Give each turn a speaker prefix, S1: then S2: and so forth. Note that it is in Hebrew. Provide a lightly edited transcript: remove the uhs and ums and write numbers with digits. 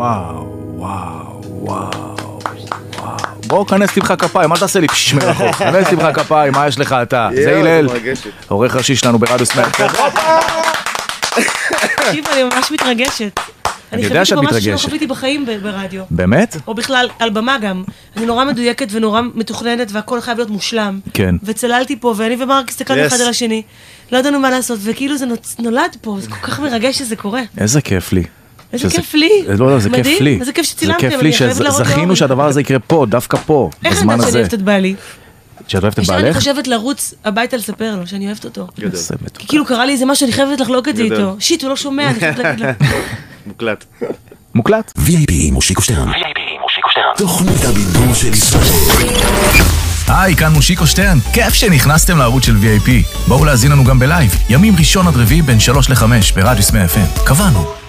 S1: וואו, וואו, וואו. בואו כנס תמחה כפיים, אל תעשה לי פשש מרחוק, כנס תמחה כפיים, מה יש לך אתה? זה הלל, עורך ראשי שלנו ברדיו סמאק.
S2: תקשיב, אני ממש מתרגשת.
S1: אני יודע שאת מתרגשת.
S2: אני חוויתי משהו שלא חוויתי בחיים ברדיו.
S1: באמת?
S2: או בכלל, על במה גם. אני נורא מדויקת ונורא מתוכננת, והכל חייב להיות מושלם.
S1: כן.
S2: וצללתי פה, ואני ומרק הסתכלנו אחד על השני. לא ידענו מה לעשות, וכאילו זה נולד פה, זה כל כך מרגש שזה קורה.
S1: איזה כיף לי.
S2: איזה כיף לי.
S1: לא, זה כיף לי.
S2: איזה כיף שצילמתם.
S1: זה כיף לי שזכינו שהדבר הזה יקרה פה, דווקא פה, בזמן הזה.
S2: איך אני יודעת שאני אוהבת את בעלי?
S1: שאת אוהבת את בעלך?
S2: אני חושבת לרוץ הביתה לספר לו שאני אוהבת אותו.
S1: גדול.
S2: כי כאילו קרה לי איזה משהו, אני חייבת לחלוק את זה איתו. שיט, הוא לא שומע, אני חייבת להגיד לו.
S3: מוקלט.
S1: מוקלט?
S4: VIP מושיקו שטרן. תוכנית הבידור של ישראל.
S5: היי, כאן מושיקו שטרן. כיף שנכנסתם לערוץ של VIP. בואו להזין לנו גם בלייב. ימים ראשון עד רביעי בין 3 ל-5 ברדיו סמאק FM. קבענו.